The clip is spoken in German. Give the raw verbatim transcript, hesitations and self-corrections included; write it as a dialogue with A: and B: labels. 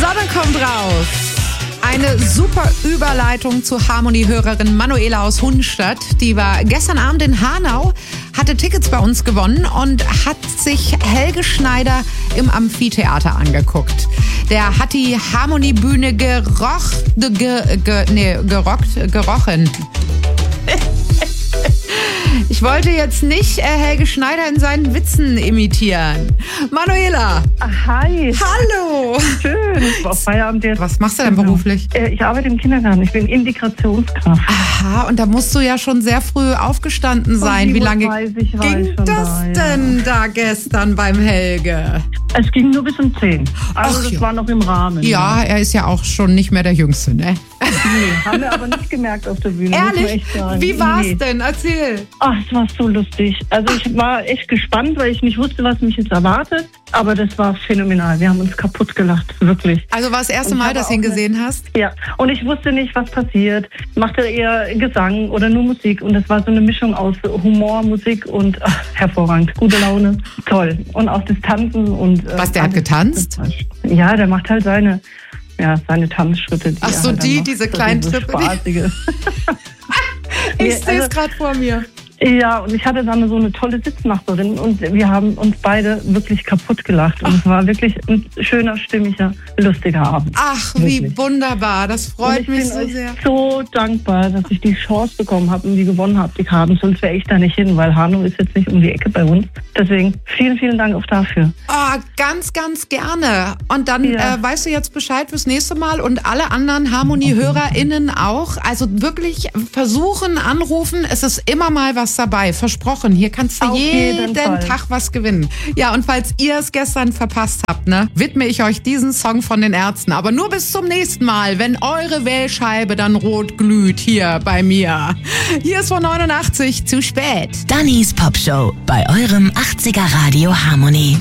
A: Sonne kommt raus. Eine super Überleitung zu Harmonie-Hörerin Manuela aus Hunstadt. Die war gestern Abend in Hanau, hatte Tickets bei uns gewonnen und hat sich Helge Schneider im Amphitheater angeguckt. Der hat die Harmoniebühne geroch, ge, ge, nee, gerockt, gerochen. Ich wollte jetzt nicht äh, Helge Schneider in seinen Witzen imitieren. Manuela.
B: Hi.
A: Hallo.
B: Schön. Auf Feierabend jetzt.
A: Was machst du denn beruflich?
B: Äh, ich arbeite im Kindergarten. Ich bin Integrationskraft.
A: Aha, und da musst du ja schon sehr früh aufgestanden sein. Wie lange
B: ich
A: ging
B: schon
A: das
B: da, ja.
A: denn da gestern beim Helge?
B: Es ging nur bis um zehn. Also
A: Ach,
B: das
A: ja.
B: war noch im Rahmen.
A: Ja, er ist ja auch schon nicht mehr der Jüngste, ne?
B: Nee, haben wir aber nicht gemerkt auf der Bühne. muss man
A: Ehrlich?
B: echt sagen.
A: Wie war's
B: Nee.
A: denn? Erzähl.
B: Ach, es war so lustig. Also ich war echt gespannt, weil ich nicht wusste, was mich jetzt erwartet. Aber das war phänomenal. Wir haben uns kaputt gelacht, wirklich.
A: Also war das erste
B: Und ich
A: Mal,
B: habe
A: dass du
B: auch
A: ihn
B: eine-
A: gesehen hast?
B: Ja, und ich wusste nicht, was passiert. Macht er eher Gesang oder nur Musik? Und das war so eine Mischung aus Humor, Musik und ach, hervorragend. Gute Laune, toll. Und auch das Tanzen und... äh,
A: Was, der hat
B: alles.
A: getanzt?
B: Ja, der macht halt seine, ja, seine Tanzschritte. Die
A: Ach
B: er
A: so,
B: halt dann
A: die,
B: macht.
A: diese
B: So
A: kleinen
B: diese
A: Trippe, die-
B: spaßige.
A: Ich
B: Nee,
A: sehe es
B: also-
A: gerade vor mir.
B: Ja, und ich hatte dann so eine tolle Sitznachbarin und wir haben uns beide wirklich kaputt gelacht. Und es war wirklich ein schöner, stimmiger, lustiger Abend.
A: Ach, wie
B: Wirklich.
A: wunderbar. Das
B: Und
A: freut
B: ich
A: mich
B: bin
A: so
B: euch
A: sehr.
B: so dankbar, dass ich die Chance bekommen habe und die gewonnen habe, die Karten. Sonst wäre ich da nicht hin, weil Hanau ist jetzt nicht um die Ecke bei uns. Deswegen vielen, vielen Dank auch dafür.
A: Oh, ganz, ganz gerne. Und dann
B: Ja.
A: äh, weißt du jetzt Bescheid fürs nächste Mal und alle anderen Harmonie-HörerInnen auch. Also wirklich versuchen, anrufen. Es ist immer mal was dabei. Versprochen. Hier kannst du
B: Auf
A: jeden,
B: jeden Fall.
A: Tag was gewinnen. Ja, und falls ihr es gestern verpasst habt, ne, widme ich euch diesen Song von den Ärzten. Aber nur bis zum nächsten Mal, wenn eure Wählscheibe dann rot glüht hier bei mir. Hier ist von neunundachtzig zu spät.
C: Dannys Popshow bei eurem achtziger Radio Harmonie.